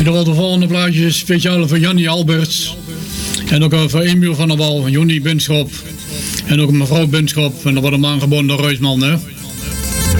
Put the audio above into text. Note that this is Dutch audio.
Dan wordt de volgende plaatje speciaal voor Jannie Alberts. En ook voor Emiel van der Wal, Jonny Benschop. En ook mevrouw Benschop. En dat wordt een man geboren door Reusman, hè.